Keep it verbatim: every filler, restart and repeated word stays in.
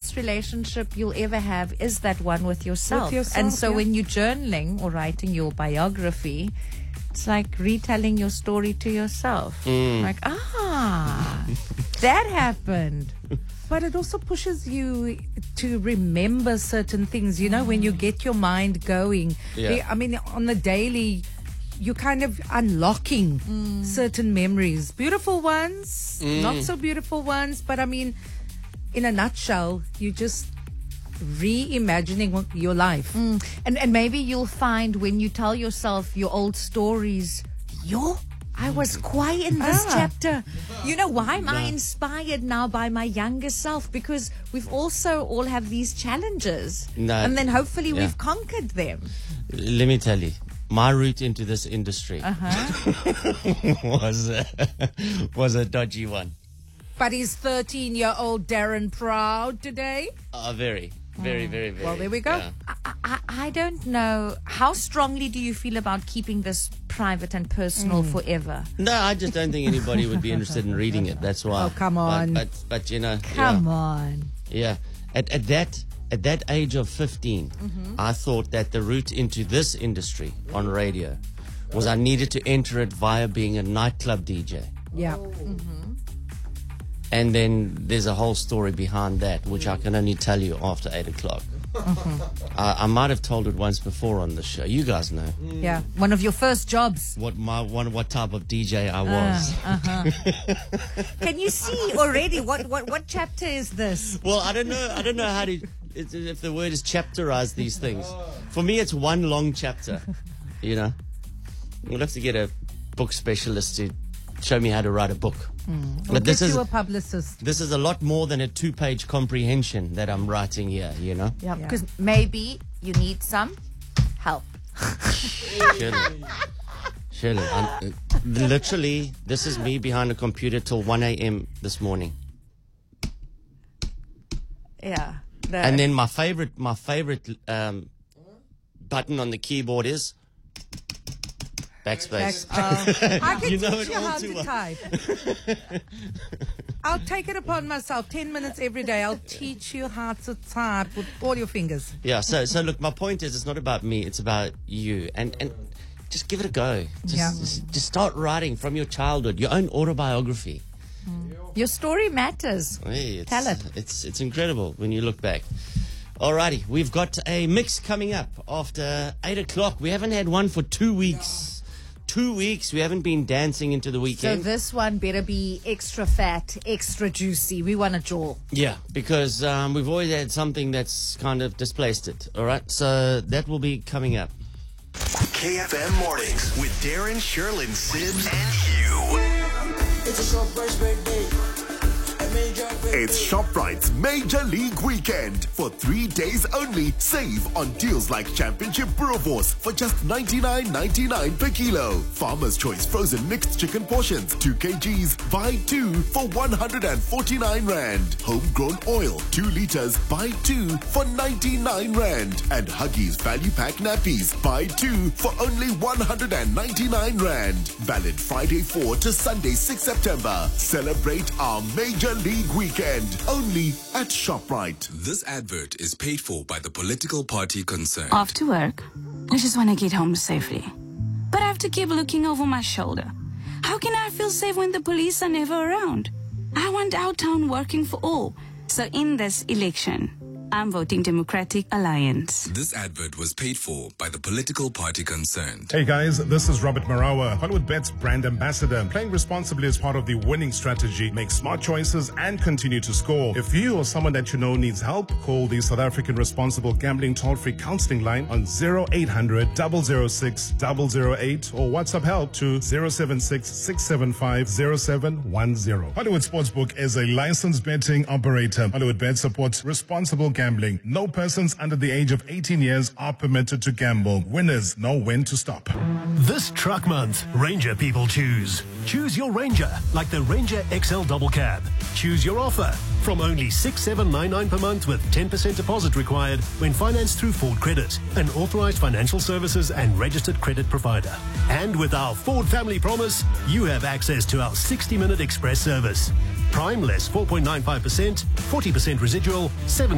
closest relationship you'll ever have is that one with yourself. With yourself, and so yeah. when you're journaling or writing your biography, it's like retelling your story to yourself. Mm. Like, ah, that happened. But it also pushes you to remember certain things, you know, when you get your mind going. Yeah. I mean, on the daily, you're kind of unlocking Mm. certain memories. Beautiful ones, not so beautiful ones. But I mean, in a nutshell, you just reimagining what- your life. Mm. And and maybe you'll find when you tell yourself your old stories, yo, I was quiet in this Ah. chapter. You know, why am I inspired now by my younger self? Because we've also all have these challenges. No. And then hopefully Yeah. we've conquered them. Let me tell you, my route into this industry was uh, was a dodgy one. But is thirteen-year-old Darren proud today? Uh, very, very, very, very. Well, there we go. yeah. I, I, I don't know. How strongly do you feel about keeping this private and personal forever? No, I just don't think anybody would be interested in reading it. That's why. Oh, come on. But, but, but you know. Come yeah, on. Yeah. At, at that at that age of fifteen, I thought that the route into this industry on radio was I needed to enter it via being a nightclub D J. Yeah. And then there's a whole story behind that, which I can only tell you after eight o'clock. I, I might have told it once before on the show. You guys know Yeah. One of your first jobs. what my one what type of D J I was. Can you see already what, what, what chapter is this? Well, I don't know. I don't know how to. It's, if the word is chapterize these things. For me, it's one long chapter. You know, we'll have to get a book specialist to show me how to write a book. We'll But this get is you a publicist. this is a lot more than a two-page comprehension that I'm writing here. You know, Yeah, because maybe you need some help. surely, surely. I'm, uh, literally, this is me behind a computer till one a.m. this morning. Yeah. The- And then my favorite, my favorite um, button on the keyboard is backspace. I can You know teach it you all how too to well. type. I'll take it upon myself. Ten minutes every day. I'll teach you how to type with all your fingers. Yeah. So, so look, my point is, it's not about me; it's about you. And and just give it a go. Just, Yeah. just, just start writing from your childhood, your own autobiography. Your story matters. Hey, it's, Tell it. It's it's incredible when you look back. Alrighty, we've got a mix coming up after eight o'clock. We haven't had one for two weeks. Two weeks. We haven't been dancing into the So weekend. this one better be extra fat, extra juicy. We want a jaw. Yeah, because um, we've always had something that's kind of displaced it. All right, so that will be coming up. K F M Mornings with Darren, Sherlyn, Sims, and Hugh. It's a ShopRite's big day. A major big It's day. ShopRite's Major League Weekend. For three days only, save on deals like Championship Boerewors for just ninety-nine ninety-nine per kilo. Farmer's Choice frozen mixed chicken portions, two kilograms, buy two for one hundred forty-nine rand. Homegrown oil, two liters, buy two for ninety-nine rand. And Huggies Value Pack nappies, buy two for only one hundred ninety-nine rand. Valid Friday fourth to Sunday sixth September. Celebrate our Major League Weekend only at ShopRite. This advert is paid for by the political party concerned. After work, I just want to get home safely. But I have to keep looking over my shoulder. How can I feel safe when the police are never around? I want our town working for all. So in this election, I'm voting Democratic Alliance. This advert was paid for by the political party concerned. Hey guys, this is Robert Marawa, Hollywood Bet's brand ambassador. Playing responsibly is part of the winning strategy. Make smart choices and continue to score. If you or someone that you know needs help, call the South African Responsible Gambling Toll-Free Counseling Line on zero eight hundred, double oh six, double oh eight or WhatsApp help to zero seven six, six seven five, zero seven one zero. Hollywood Sportsbook is a licensed betting operator. Hollywood Bet supports responsible gambling. No persons under the age of eighteen years are permitted to gamble. Winners know when to stop. This truck month, Ranger people choose. Choose your Ranger, like the Ranger X L Double Cab. Choose your offer from only six seven nine nine per month with ten percent deposit required when financed through Ford Credit, an authorized financial services and registered credit provider. And with our Ford Family Promise, you have access to our sixty minute express service. Prime less four point nine five percent, forty percent residual, seven